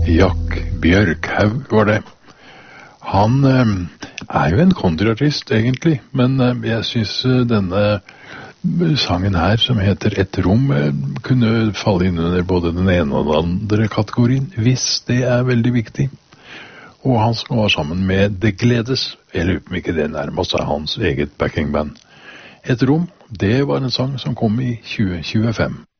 Jack Bjørkhaug var det. Han er jo en countryartist egentlig, men jeg synes denne sangen her som heter Et rom kunne falle inn under både den ene og den andre kategorien, hvis det er veldig viktig. Og han var sammen med Det Gledes, jeg lurer på om ikke det nærmest er hans eget backingband. Et rom, det var en sang som kom i 2025.